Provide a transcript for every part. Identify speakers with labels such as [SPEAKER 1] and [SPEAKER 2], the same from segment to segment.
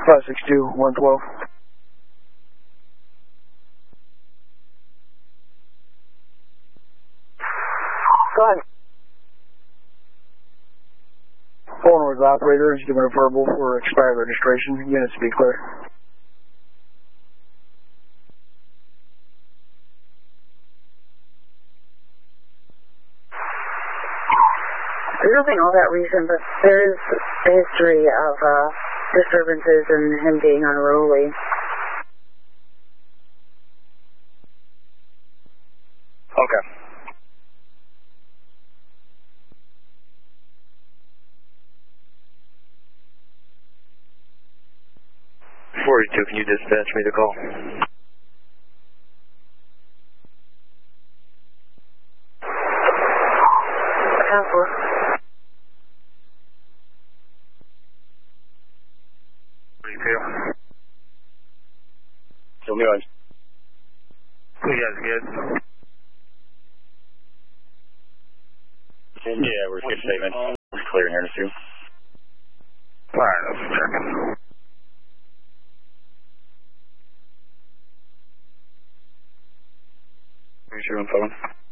[SPEAKER 1] 562, 112.
[SPEAKER 2] Go ahead.
[SPEAKER 1] Phone operator is giving a verbal for expired registration. Units to be clear.
[SPEAKER 2] There's nothing all that recent, but there is a history of disturbances and him being unruly.
[SPEAKER 3] Okay. Can you dispatch me the call? Show me on.
[SPEAKER 4] You guys good?
[SPEAKER 3] Yeah, we're good statement. We're clear here in a few.
[SPEAKER 4] Alright, let's check it.
[SPEAKER 3] Who's your phone?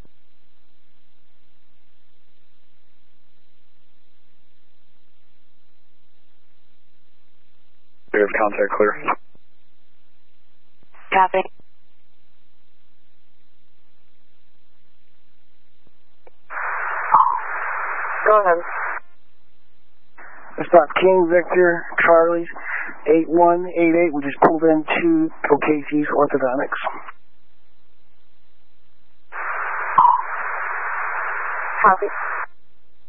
[SPEAKER 3] We have contact clear.
[SPEAKER 2] Copy. Go ahead.
[SPEAKER 1] Stop King Victor Charlie's 8188. We just pulled into O'Casey's Orthodontics.
[SPEAKER 2] Copy.